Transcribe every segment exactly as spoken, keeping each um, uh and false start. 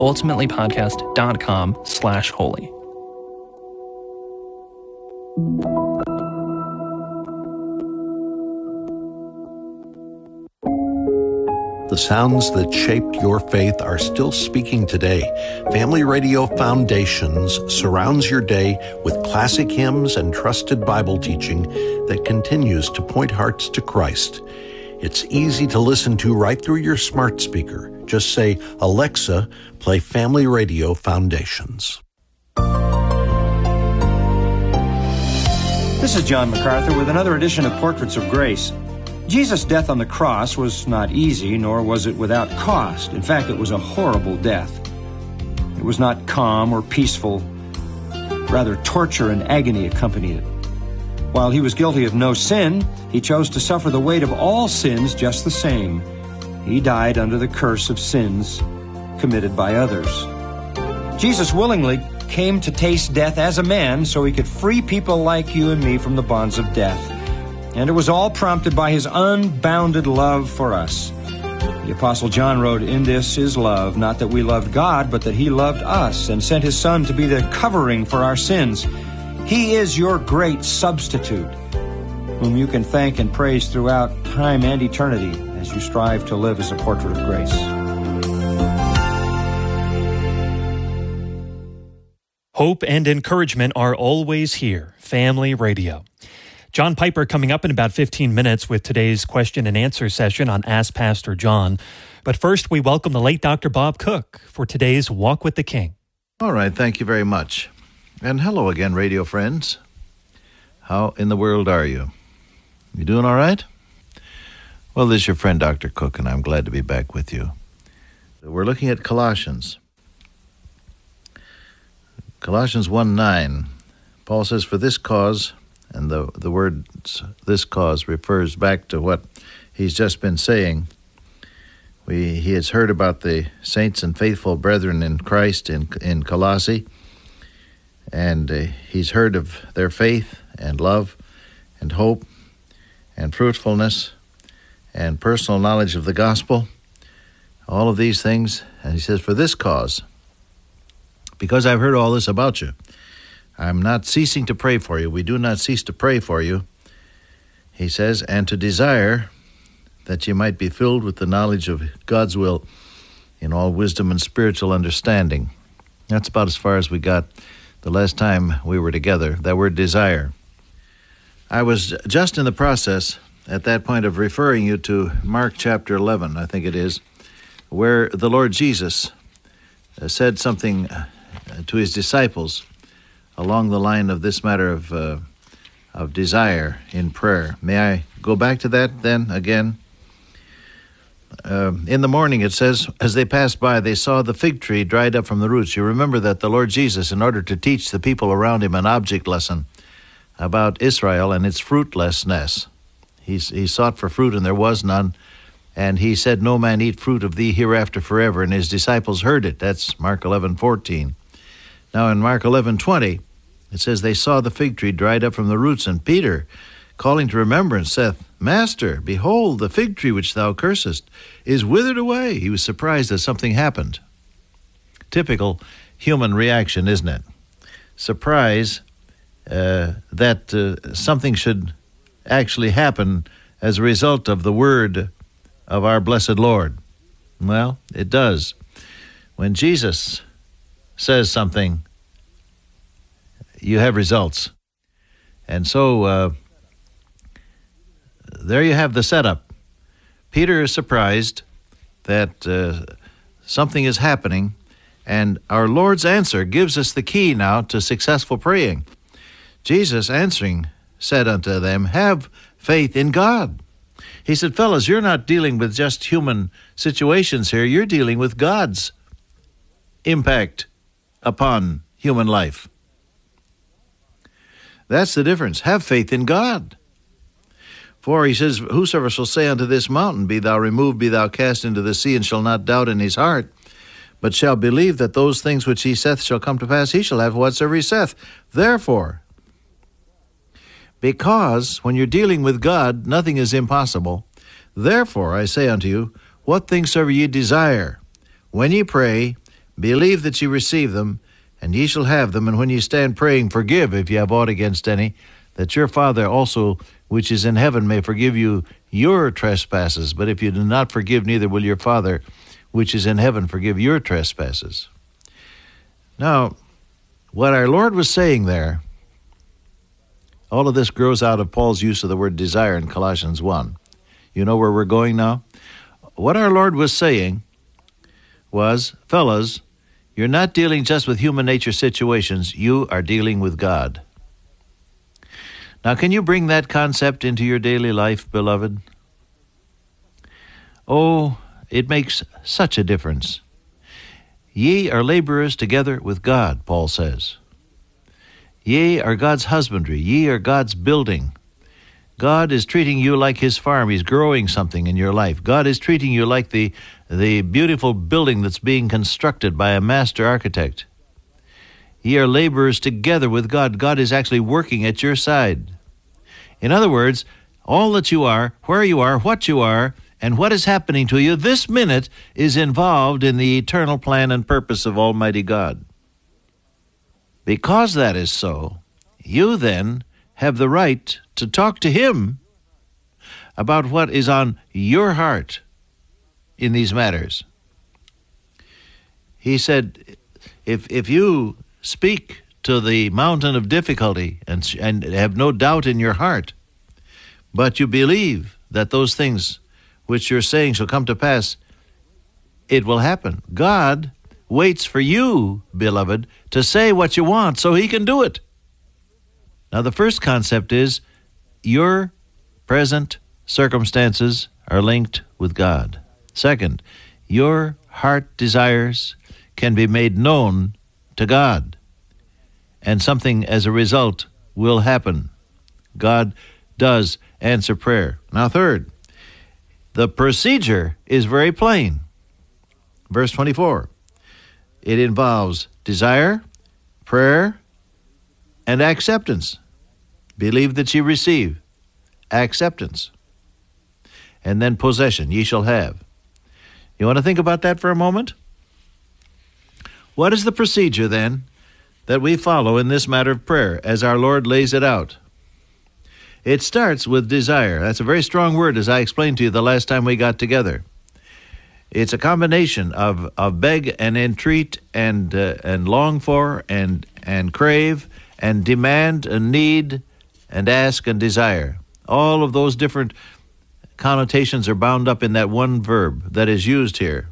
ultimately podcast dot com slash holy. The sounds that shaped your faith are still speaking today. Family Radio Foundations surrounds your day with classic hymns and trusted Bible teaching that continues to point hearts to Christ. It's easy to listen to right through your smart speaker. Just say, Alexa, play Family Radio Foundations. This is John MacArthur with another edition of Portraits of Grace. Jesus' death on the cross was not easy, nor was it without cost. In fact, it was a horrible death. It was not calm or peaceful. Rather, torture and agony accompanied it. While he was guilty of no sin, he chose to suffer the weight of all sins just the same. He died under the curse of sins committed by others. Jesus willingly came to taste death as a man so he could free people like you and me from the bonds of death. And it was all prompted by his unbounded love for us. The Apostle John wrote, "In this is love, not that we loved God, but that he loved us and sent his Son to be the covering for our sins. He is your great substitute, whom you can thank and praise throughout time and eternity as you strive to live as a portrait of grace." Hope and encouragement are always here. Family Radio. John Piper coming up in about fifteen minutes with today's question and answer session on Ask Pastor John. But first, we welcome the late Doctor Bob Cook for today's Walk with the King. All right, thank you very much. And hello again, radio friends. How in the world are you? You doing all right? Well, this is your friend Doctor Cook, and I'm glad to be back with you. We're looking at Colossians. Colossians one nine. Paul says, "For this cause," and the, the word "this cause" refers back to what he's just been saying. We, he has heard about the saints and faithful brethren in Christ in, in Colossae, and uh, he's heard of their faith and love and hope and fruitfulness and personal knowledge of the gospel, all of these things. And he says, "For this cause, because I've heard all this about you, I'm not ceasing to pray for you." We do not cease to pray for you, he says, "and to desire that you might be filled with the knowledge of God's will in all wisdom and spiritual understanding." That's about as far as we got the last time we were together, that word desire. I was just in the process at that point of referring you to Mark chapter eleven, I think it is, where the Lord Jesus said something to his disciples along the line of this matter of uh, of desire in prayer. May I go back to that then again? Uh, in the morning, it says, as they passed by, they saw the fig tree dried up from the roots. You remember that the Lord Jesus, in order to teach the people around him an object lesson about Israel and its fruitlessness, he, he sought for fruit and there was none. And he said, "No man eat fruit of thee hereafter forever." And his disciples heard it. That's Mark eleven fourteen. Now in Mark eleven twenty, it says, they saw the fig tree dried up from the roots. And Peter, calling to remembrance, saith, "Master, behold, the fig tree which thou cursest is withered away." He was surprised that something happened. Typical human reaction, isn't it? Surprise uh, that uh, something should actually happen as a result of the word of our blessed Lord. Well, it does. When Jesus says something, you have results. And so uh, there you have the setup. Peter is surprised that uh, something is happening, and our Lord's answer gives us the key now to successful praying. Jesus answering said unto them, "Have faith in God." He said, fellas, you're not dealing with just human situations here. You're dealing with God's impact upon human life. That's the difference. Have faith in God. For he says, "Whosoever shall say unto this mountain, Be thou removed, be thou cast into the sea, and shall not doubt in his heart, but shall believe that those things which he saith shall come to pass, he shall have whatsoever he saith." Therefore, because when you're dealing with God, nothing is impossible. Therefore, I say unto you, what things soever ye desire, when ye pray, Believe that ye receive them, and ye shall have them. And when ye stand praying, forgive if ye have aught against any, that your Father also, which is in heaven, may forgive you your trespasses. But if you do not forgive, neither will your Father, which is in heaven, forgive your trespasses. Now, what our Lord was saying there, all of this grows out of Paul's use of the word desire in Colossians one. You know where we're going now? What our Lord was saying was, fellas, you're not dealing just with human nature situations, you are dealing with God. Now, can you bring that concept into your daily life, beloved? Oh, it makes such a difference. Ye are laborers together with God, Paul says. Ye are God's husbandry. Ye are God's building. God is treating you like his farm. He's growing something in your life. God is treating you like the, the beautiful building that's being constructed by a master architect. Ye are laborers together with God. God is actually working at your side. In other words, all that you are, where you are, what you are, and what is happening to you this minute is involved in the eternal plan and purpose of Almighty God. Because that is so, you then have the right to talk to him about what is on your heart in these matters. He said, if if you speak to the mountain of difficulty and, and have no doubt in your heart, but you believe that those things which you're saying shall come to pass, it will happen. God waits for you, beloved, to say what you want so he can do it. Now, the first concept is your present circumstances are linked with God. Second, your heart desires can be made known to God, and something as a result will happen. God does answer prayer. Now, third, the procedure is very plain. Verse twenty-four, it involves desire, prayer, and acceptance. Believe that ye receive. Acceptance. And then possession, ye shall have. You want to think about that for a moment? What is the procedure, then, that we follow in this matter of prayer as our Lord lays it out? It starts with desire. That's a very strong word, as I explained to you the last time we got together. It's a combination of, of beg and entreat and uh, and long for and and crave and demand and need and ask and desire. All of those different connotations are bound up in that one verb that is used here.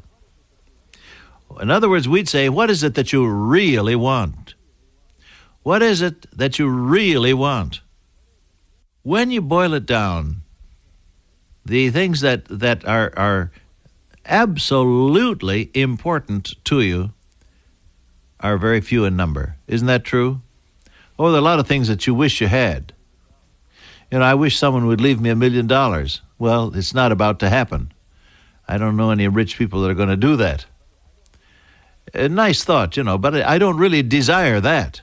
In other words, we'd say, what is it that you really want? What is it that you really want? When you boil it down, the things that, that are, are absolutely important to you are very few in number. Isn't that true? Oh, there are a lot of things that you wish you had. You know, I wish someone would leave me a million dollars. Well, it's not about to happen. I don't know any rich people that are going to do that. A nice thought, you know, but I don't really desire that.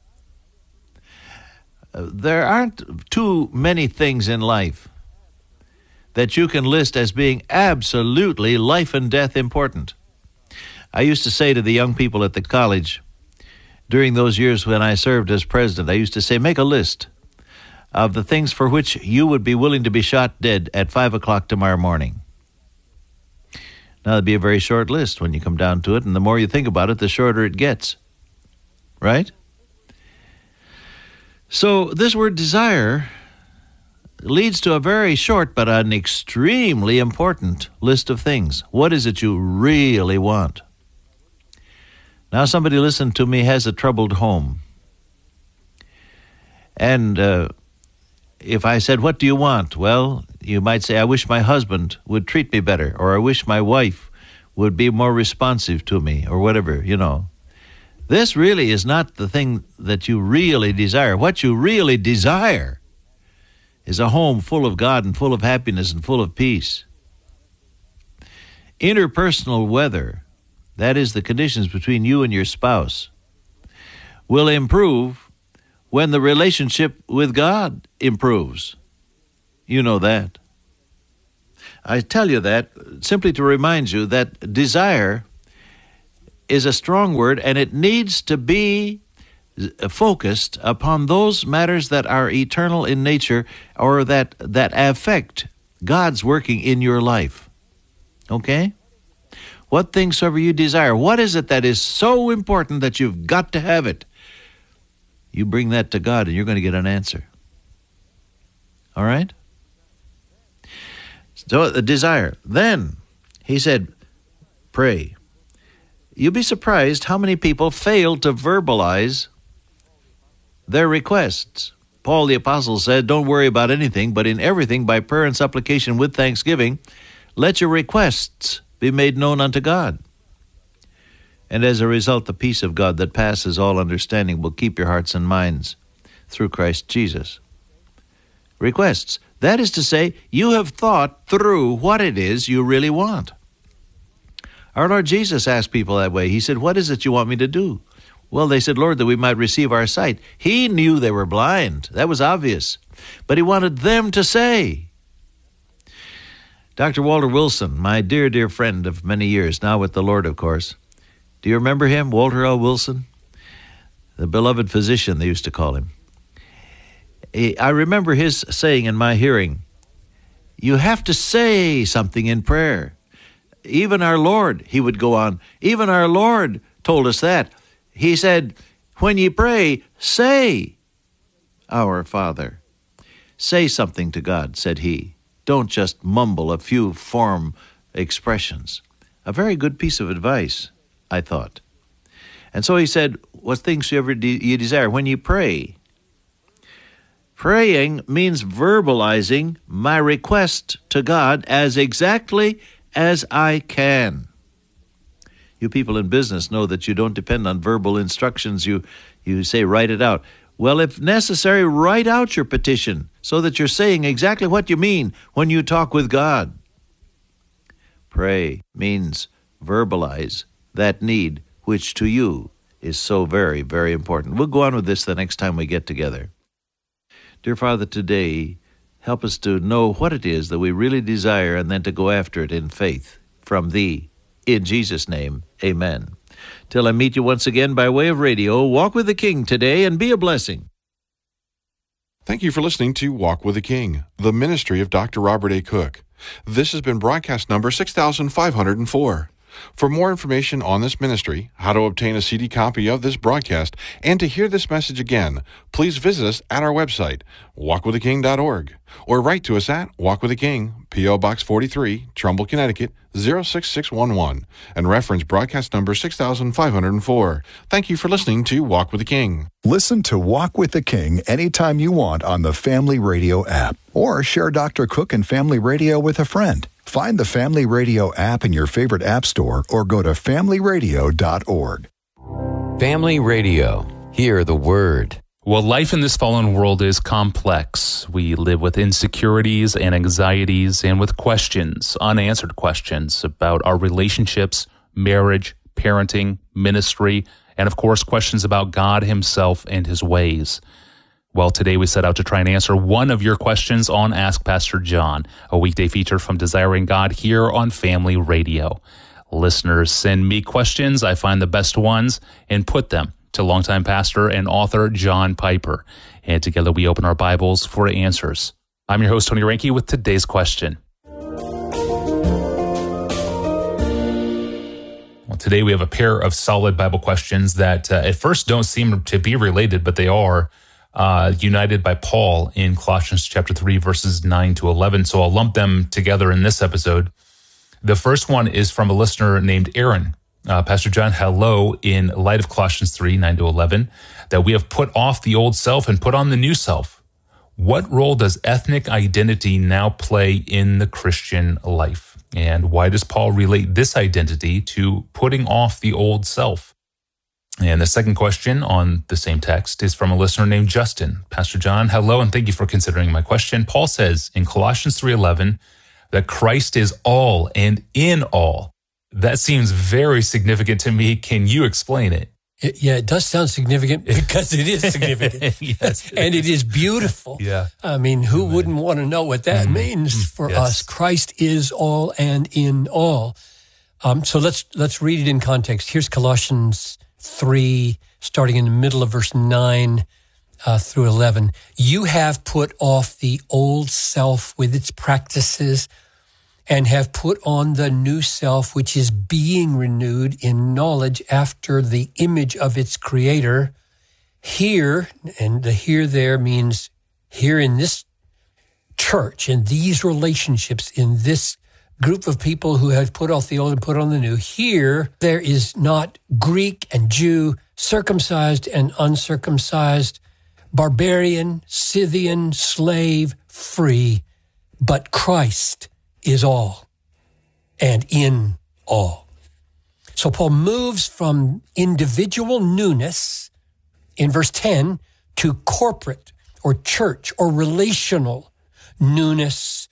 Uh, there aren't too many things in life that you can list as being absolutely life and death important. I used to say to the young people at the college, during those years when I served as president, I used to say, make a list of the things for which you would be willing to be shot dead at five o'clock tomorrow morning. Now, that'd be a very short list when you come down to it, and the more you think about it, the shorter it gets. Right? So this word desire leads to a very short but an extremely important list of things. What is it you really want? Now, somebody listen to me has a troubled home. And uh, if I said, what do you want? Well, you might say, I wish my husband would treat me better, or I wish my wife would be more responsive to me, or whatever, you know. This really is not the thing that you really desire. What you really desire is a home full of God and full of happiness and full of peace. Interpersonal weather, that is the conditions between you and your spouse, will improve when the relationship with God improves. You know that. I tell you that simply to remind you that desire is a strong word, and it needs to be focused upon those matters that are eternal in nature or that, that affect God's working in your life. Okay? What things soever you desire, what is it that is so important that you've got to have it? You bring that to God and you're going to get an answer. All right? So the desire. Then he said, pray. You'll be surprised how many people fail to verbalize their requests. Paul the Apostle said, don't worry about anything, but in everything by prayer and supplication with thanksgiving, let your requests be made known unto God. And as a result, the peace of God that passes all understanding will keep your hearts and minds through Christ Jesus. Requests. That is to say, you have thought through what it is you really want. Our Lord Jesus asked people that way. He said, what is it you want me to do? Well, they said, Lord, that we might receive our sight. He knew they were blind. That was obvious. But he wanted them to say. Doctor Walter Wilson, my dear, dear friend of many years, now with the Lord, of course. Do you remember him, Walter L. Wilson? The beloved physician, they used to call him. I remember his saying in my hearing, you have to say something in prayer. Even our Lord, he would go on, even our Lord told us that. He said, when ye pray, say, Our Father. Say something to God, said he. Don't just mumble a few form expressions. A very good piece of advice, I thought. And so he said, what things you ever de- you desire when you pray. Praying means verbalizing my request to God as exactly as I can. You people in business know that you don't depend on verbal instructions. You, you say, write it out. Well, if necessary, write out your petition so that you're saying exactly what you mean when you talk with God. Pray means verbalize that need, which to you is so very, very important. We'll go on with this the next time we get together. Dear Father, today, help us to know what it is that we really desire and then to go after it in faith from Thee. In Jesus' name, amen. Till I meet you once again by way of radio, walk with the King today and be a blessing. Thank you for listening to Walk with the King, the ministry of Doctor Robert A. Cook. This has been broadcast number six thousand five hundred four. For more information on this ministry, how to obtain a C D copy of this broadcast, and to hear this message again, please visit us at our website, walk with the king dot org, or write to us at Walk with the King, P O Box forty-three, Trumbull, Connecticut, zero six six one one, and reference broadcast number six thousand five hundred four. Thank you for listening to Walk with the King. Listen to Walk with the King anytime you want on the Family Radio app, or share Doctor Cook and Family Radio with a friend. Find the Family Radio app in your favorite app store or go to family radio dot org. Family Radio. Hear the Word. Well, life in this fallen world is complex. We live with insecurities and anxieties and with questions, unanswered questions about our relationships, marriage, parenting, ministry, and of course, questions about God Himself and His ways. Well, today we set out to try and answer one of your questions on Ask Pastor John, a weekday feature from Desiring God here on Family Radio. Listeners send me questions, I find the best ones, and put them to longtime pastor and author John Piper. And together we open our Bibles for answers. I'm your host, Tony Reinke, with today's question. Well, today we have a pair of solid Bible questions that uh, at first don't seem to be related, but they are. Uh, united by Paul in Colossians chapter three, verses nine to eleven. So I'll lump them together in this episode. The first one is from a listener named Aaron. Uh, Pastor John, hello, in light of Colossians three, nine to eleven, that we have put off the old self and put on the new self. What role does ethnic identity now play in the Christian life? And why does Paul relate this identity to putting off the old self? And the second question on the same text is from a listener named Justin. Pastor John, hello, and thank you for considering my question. Paul says in Colossians three eleven that Christ is all and in all. That seems very significant to me. Can you explain it? It, yeah, it does sound significant because it is significant. Yes, and it is beautiful. Yeah. I mean, who Amen. wouldn't want to know what that Mm-hmm. means for Yes. us? Christ is all and in all. Um, so let's let's read it in context. Here's Colossians three, starting in the middle of verse nine uh, through eleven. You have put off the old self with its practices and have put on the new self, which is being renewed in knowledge after the image of its creator. Here, and the here there means here in this church, in these relationships, in this group of people who have put off the old and put on the new. Here, there is not Greek and Jew, circumcised and uncircumcised, barbarian, Scythian, slave, free, but Christ is all and in all. So Paul moves from individual newness in verse ten to corporate or church or relational newness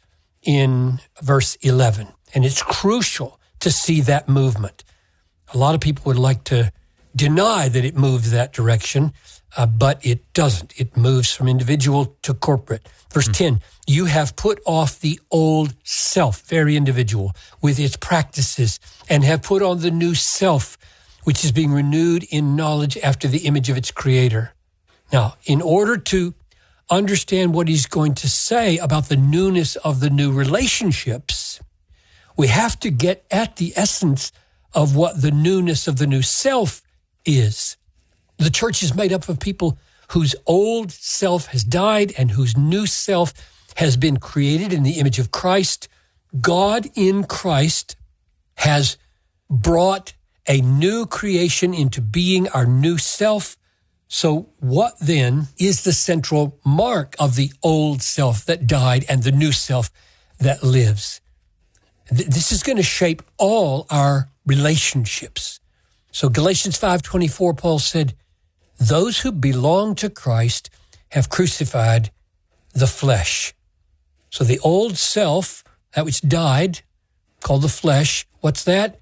in verse eleven. And it's crucial to see that movement. A lot of people would like to deny that it moved that direction, uh, but it doesn't. It moves from individual to corporate. Verse mm-hmm. ten, you have put off the old self, very individual, with its practices, and have put on the new self, which is being renewed in knowledge after the image of its creator. Now, in order to understand what he's going to say about the newness of the new relationships, we have to get at the essence of what the newness of the new self is. The church is made up of people whose old self has died and whose new self has been created in the image of Christ. God in Christ has brought a new creation into being, our new self. So what then is the central mark of the old self that died and the new self that lives? Th- this is going to shape all our relationships. So Galatians five twenty-four, Paul said, those who belong to Christ have crucified the flesh. So the old self, that which died, called the flesh, what's that?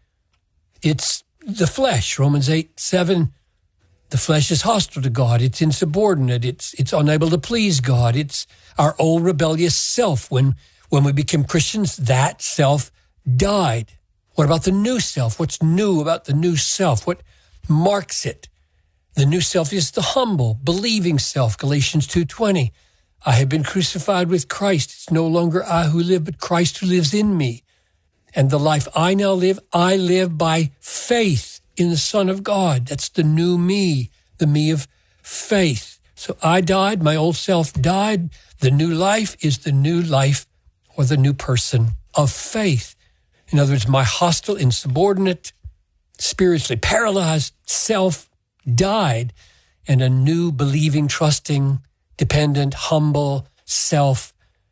It's the flesh. Romans eight seven, the flesh is hostile to God. It's insubordinate. It's it's unable to please God. It's our old rebellious self. When, when we became Christians, that self died. What about the new self? What's new about the new self? What marks it? The new self is the humble, believing self, Galatians two twenty. I have been crucified with Christ. It's no longer I who live, but Christ who lives in me. And the life I now live, I live by faith in the Son of God. That's the new me, the me of faith. So I died, my old self died. The new life is the new life or the new person of faith. In other words, my hostile, insubordinate, spiritually paralyzed self died, and a new believing, trusting, dependent, humble self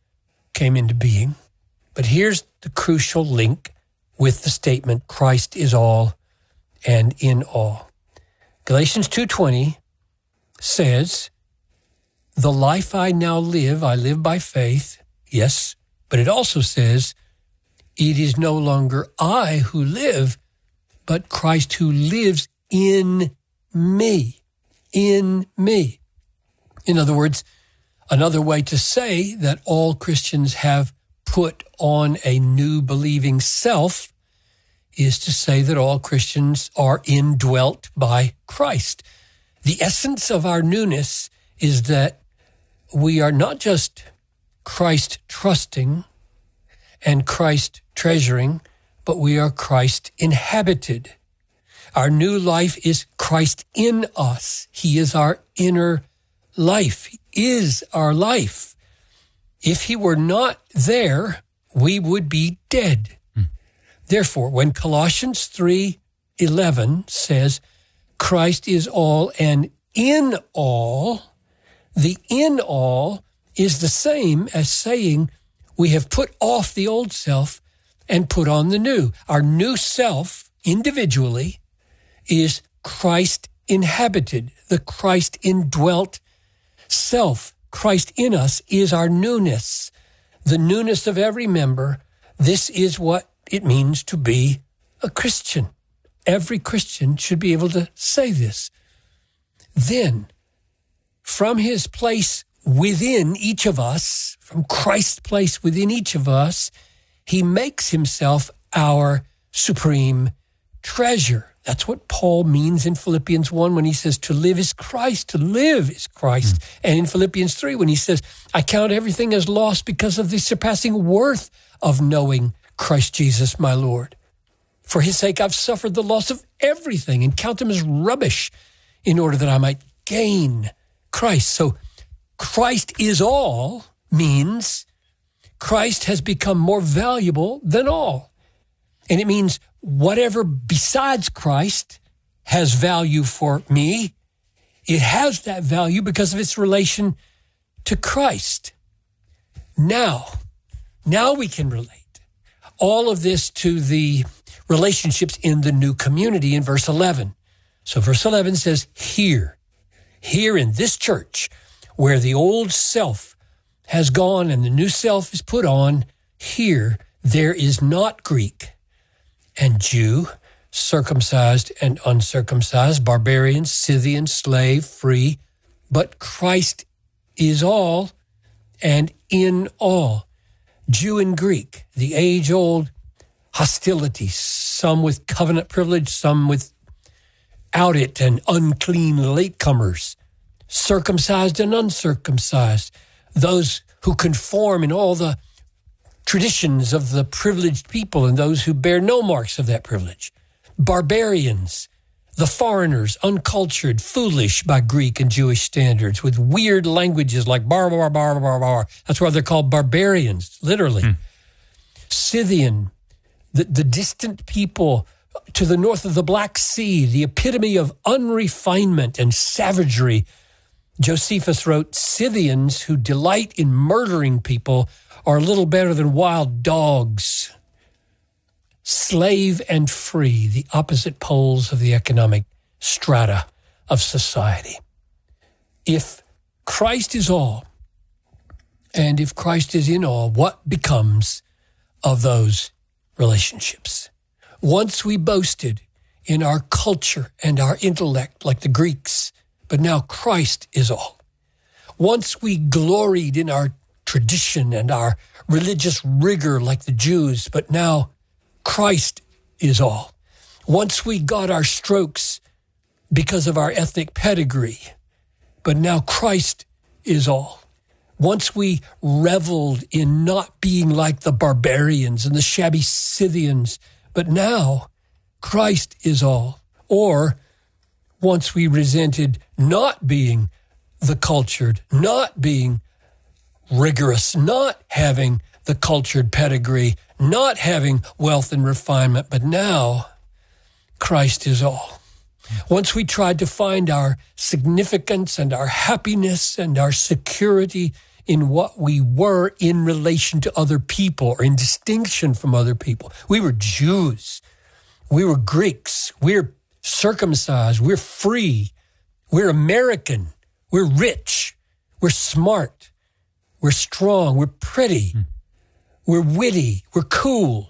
came into being. But here's the crucial link with the statement, Christ is all and in all. Galatians two twenty says, the life I now live, I live by faith. Yes, but it also says, it is no longer I who live, but Christ who lives in me, in me. In other words, another way to say that all Christians have put on a new believing self is to say that all Christians are indwelt by Christ. The essence of our newness is that we are not just Christ trusting and Christ treasuring, but we are Christ inhabited. Our new life is Christ in us. He is our inner life. He is our life. If he were not there, we would be dead. Hmm. Therefore, when Colossians three eleven says, Christ is all and in all, the in all is the same as saying we have put off the old self and put on the new. Our new self, individually, is Christ inhabited, the Christ indwelt self. Christ in us is our newness, the newness of every member. This is what it means to be a Christian. Every Christian should be able to say this. Then, from his place within each of us, from Christ's place within each of us, he makes himself our supreme treasure. That's what Paul means in Philippians one when he says to live is Christ, to live is Christ. Mm. And in Philippians three when he says, I count everything as lost because of the surpassing worth of knowing Christ Jesus, my Lord. For his sake, I've suffered the loss of everything and count them as rubbish in order that I might gain Christ. So Christ is all means Christ has become more valuable than all. And it means whatever besides Christ has value for me, it has that value because of its relation to Christ. Now, now we can relate all of this to the relationships in the new community in verse eleven. So verse eleven says, here, here in this church where the old self has gone and the new self is put on, here there is not Greek and Jew, circumcised and uncircumcised, barbarian, Scythian, slave, free, but Christ is all and in all. Jew and Greek, the age-old hostility, some with covenant privilege, some without it, and unclean latecomers, circumcised and uncircumcised, those who conform in all the traditions of the privileged people and those who bear no marks of that privilege, barbarians, the foreigners, uncultured, foolish by Greek and Jewish standards, with weird languages like bar, bar, bar, bar, bar. That's why they're called barbarians, literally. Hmm. Scythian, the, the distant people to the north of the Black Sea, the epitome of unrefinement and savagery. Josephus wrote, Scythians who delight in murdering people are little better than wild dogs. Slave and free, the opposite poles of the economic strata of society. If Christ is all, and if Christ is in all, what becomes of those relationships? Once we boasted in our culture and our intellect like the Greeks, but now Christ is all. Once we gloried in our tradition and our religious rigor like the Jews, but now Christ is all. Once we got our strokes because of our ethnic pedigree, but now Christ is all. Once we reveled in not being like the barbarians and the shabby Scythians, but now Christ is all. Or once we resented not being the cultured, not being rigorous, not having the cultured pedigree, not having wealth and refinement, but now Christ is all. Once we tried to find our significance and our happiness and our security in what we were in relation to other people or in distinction from other people. We were Jews. We were Greeks. We're circumcised. We're free. We're American. We're rich. We're smart. We're strong. We're pretty. Mm. We're witty. We're cool.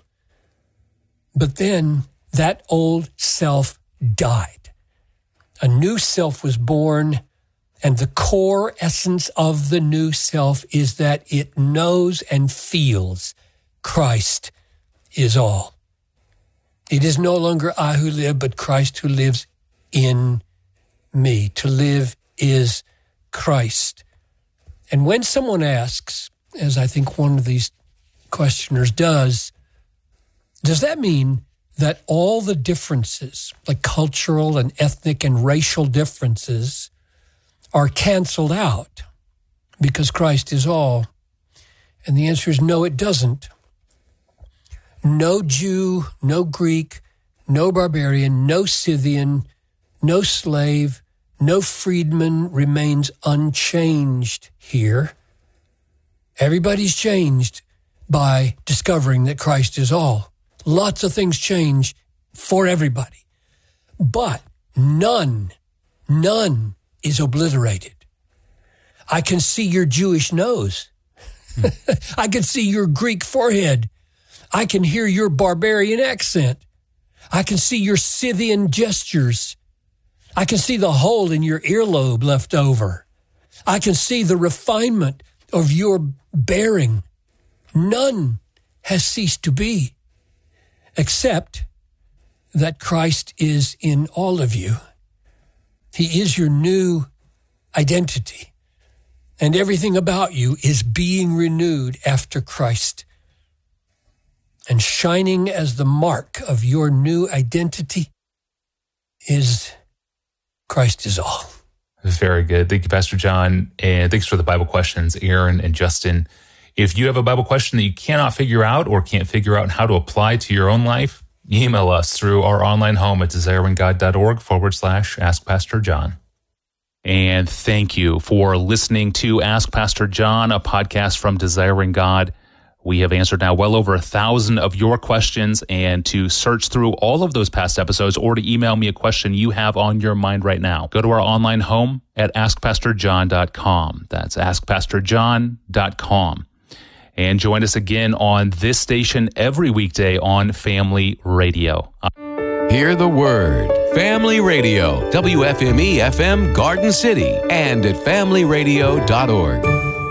But then that old self died. A new self was born, and the core essence of the new self is that it knows and feels Christ is all. It is no longer I who live, but Christ who lives in me. To live is Christ. And when someone asks, as I think one of these questioners does, does that mean that all the differences, like cultural and ethnic and racial differences, are canceled out because Christ is all? And the answer is no, it doesn't. No Jew, no Greek, no barbarian, no Scythian, no slave, no freedman remains unchanged here. Everybody's changed by discovering that Christ is all. Lots of things change for everybody. But none, none is obliterated. I can see your Jewish nose. I can see your Greek forehead. I can hear your barbarian accent. I can see your Scythian gestures. I can see the hole in your earlobe left over. I can see the refinement of your bearing. None has ceased to be, except that Christ is in all of you. He is your new identity. And everything about you is being renewed after Christ. And shining as the mark of your new identity is Christ is all. Very good. Thank you, Pastor John. And thanks for the Bible questions, Aaron and Justin. If you have a Bible question that you cannot figure out or can't figure out how to apply to your own life, email us through our online home at desiringgod.org forward slash Ask Pastor John. And thank you for listening to Ask Pastor John, a podcast from Desiring God. We have answered now well over a thousand of your questions, and to search through all of those past episodes or to email me a question you have on your mind right now, go to our online home at ask pastor john dot com. That's ask pastor john dot com. And join us again on this station every weekday on Family Radio. Hear the Word. Family Radio, W F M E F M Garden City, and at family radio dot org.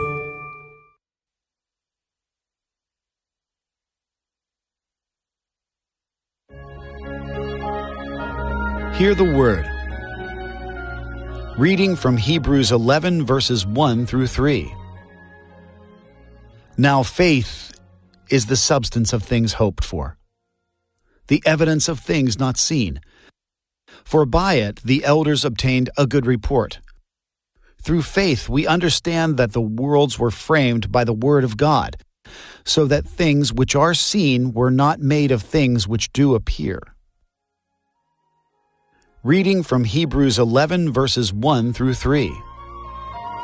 Hear the Word. Reading from Hebrews eleven, verses one through three. Now faith is the substance of things hoped for, the evidence of things not seen. For by it the elders obtained a good report. Through faith we understand that the worlds were framed by the word of God, so that things which are seen were not made of things which do appear. Reading from Hebrews eleven, verses one through three.